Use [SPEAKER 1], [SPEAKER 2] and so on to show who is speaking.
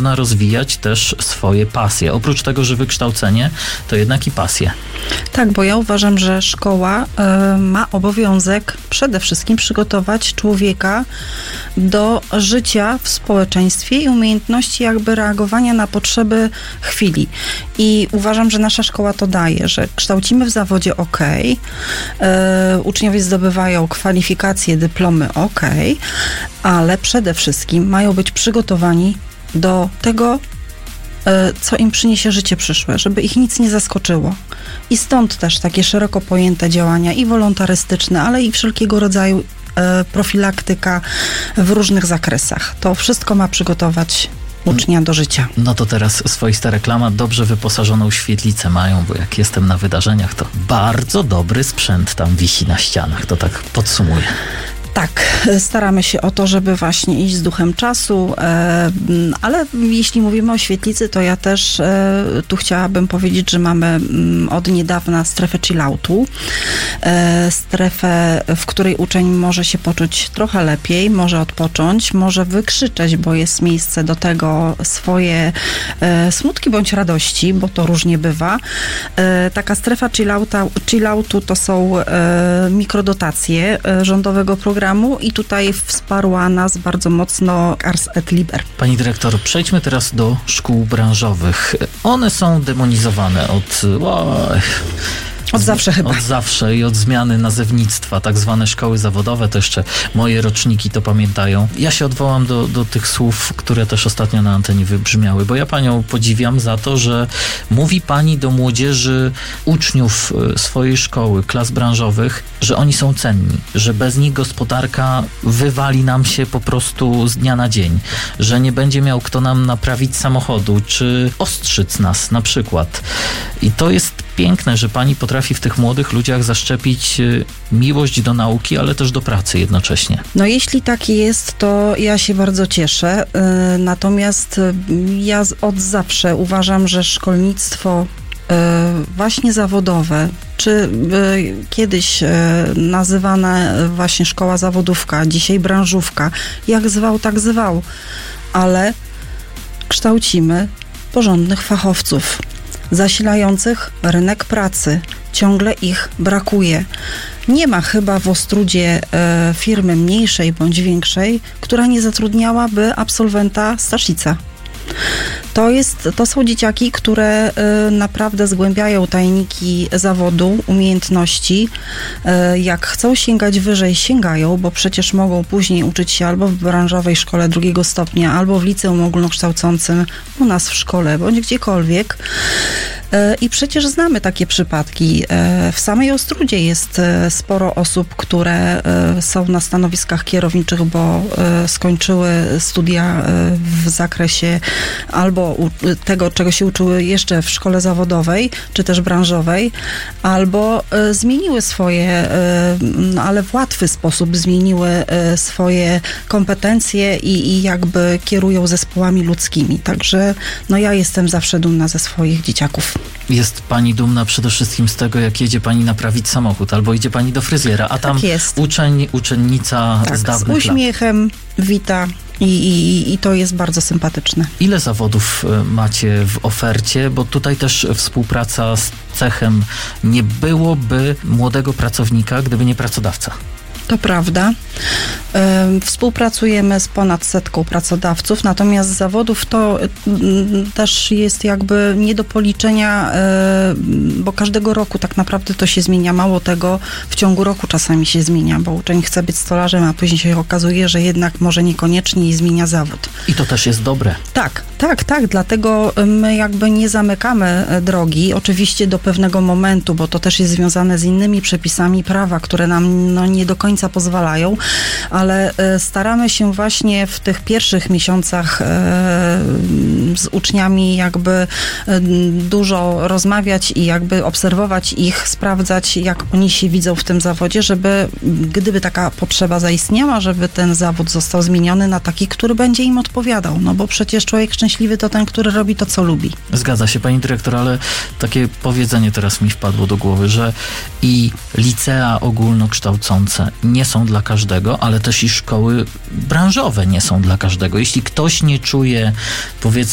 [SPEAKER 1] można rozwijać też swoje pasje. Oprócz tego, że wykształcenie, to jednak i pasje.
[SPEAKER 2] Tak, bo ja uważam, że szkoła ma obowiązek przede wszystkim przygotować człowieka do życia w społeczeństwie i umiejętności jakby reagowania na potrzeby chwili. I uważam, że nasza szkoła to daje, że kształcimy w zawodzie uczniowie zdobywają kwalifikacje, dyplomy ale przede wszystkim mają być przygotowani do tego, co im przyniesie życie przyszłe, żeby ich nic nie zaskoczyło. I stąd też takie szeroko pojęte działania i wolontarystyczne, ale i wszelkiego rodzaju profilaktyka w różnych zakresach. To wszystko ma przygotować ucznia do życia.
[SPEAKER 1] No to teraz swoista reklama. Dobrze wyposażoną świetlicę mają, bo jak jestem na wydarzeniach, to bardzo dobry sprzęt tam wisi na ścianach. To tak podsumuję.
[SPEAKER 2] Tak, staramy się o to, żeby właśnie iść z duchem czasu, ale jeśli mówimy o świetlicy, to ja też tu chciałabym powiedzieć, że mamy od niedawna strefę chilloutu, strefę, w której uczeń może się poczuć trochę lepiej, może odpocząć, może wykrzyczeć, bo jest miejsce do tego swoje smutki bądź radości, bo to różnie bywa. Taka strefa chilloutu to są mikrodotacje rządowego programu i tutaj wsparła nas bardzo mocno Ars et Liber.
[SPEAKER 1] Pani dyrektor, przejdźmy teraz do szkół branżowych. One są demonizowane od
[SPEAKER 2] zawsze chyba.
[SPEAKER 1] Od zawsze i od zmiany nazewnictwa. Tak zwane szkoły zawodowe, to jeszcze moje roczniki to pamiętają. Ja się odwołam do tych słów, które też ostatnio na antenie wybrzmiały, bo ja panią podziwiam za to, że mówi pani do młodzieży, uczniów swojej szkoły, klas branżowych, że oni są cenni, że bez nich gospodarka wywali nam się po prostu z dnia na dzień, że nie będzie miał kto nam naprawić samochodu, czy ostrzyc nas na przykład. I to jest piękne, że pani potrafi w tych młodych ludziach zaszczepić miłość do nauki, ale też do pracy jednocześnie.
[SPEAKER 2] No jeśli tak jest, to ja się bardzo cieszę. Natomiast ja od zawsze uważam, że szkolnictwo właśnie zawodowe, czy kiedyś nazywana właśnie szkoła zawodówka, dzisiaj branżówka, jak zwał, tak zwał, ale kształcimy porządnych fachowców zasilających rynek pracy. Ciągle ich brakuje. Nie ma chyba w Ostródzie firmy mniejszej bądź większej, która nie zatrudniałaby absolwenta Staszica. To są dzieciaki, które naprawdę zgłębiają tajniki zawodu, umiejętności. Jak chcą sięgać wyżej, sięgają, bo przecież mogą później uczyć się albo w branżowej szkole drugiego stopnia, albo w liceum ogólnokształcącym, u nas w szkole, bądź gdziekolwiek. I przecież znamy takie przypadki. W samej Ostródzie jest sporo osób, które są na stanowiskach kierowniczych, bo skończyły studia w zakresie albo tego, czego się uczyły jeszcze w szkole zawodowej, czy też branżowej, albo zmieniły swoje, ale w łatwy sposób zmieniły swoje kompetencje i jakby kierują zespołami ludzkimi. Także no ja jestem zawsze dumna ze swoich dzieciaków.
[SPEAKER 1] Jest pani dumna przede wszystkim z tego, jak jedzie pani naprawić samochód, albo idzie pani do fryzjera, a tam uczeń, uczennica z dawnych lat.
[SPEAKER 2] Z uśmiechem wita i to jest bardzo sympatyczne.
[SPEAKER 1] Ile zawodów macie w ofercie? Bo tutaj też współpraca z cechem. Nie byłoby młodego pracownika, gdyby nie pracodawca.
[SPEAKER 2] To prawda. Współpracujemy z ponad 100 pracodawców, natomiast z zawodów to też jest jakby nie do policzenia, bo każdego roku tak naprawdę to się zmienia. Mało tego, w ciągu roku czasami się zmienia, bo uczeń chce być stolarzem, a później się okazuje, że jednak może niekoniecznie i zmienia zawód.
[SPEAKER 1] I to też jest dobre.
[SPEAKER 2] Tak. Dlatego my jakby nie zamykamy drogi, oczywiście do pewnego momentu, bo to też jest związane z innymi przepisami prawa, które nam nie do końca pozwalają, ale staramy się właśnie w tych pierwszych miesiącach z uczniami jakby dużo rozmawiać i jakby obserwować ich, sprawdzać, jak oni się widzą w tym zawodzie, żeby gdyby taka potrzeba zaistniała, żeby ten zawód został zmieniony na taki, który będzie im odpowiadał, no bo przecież człowiek szczęśliwy to ten, który robi to, co lubi.
[SPEAKER 1] Zgadza się, pani dyrektor, ale takie powiedzenie teraz mi wpadło do głowy, że i licea ogólnokształcące nie są dla każdego, ale też i szkoły branżowe nie są dla każdego. Jeśli ktoś nie czuje, powiedzmy,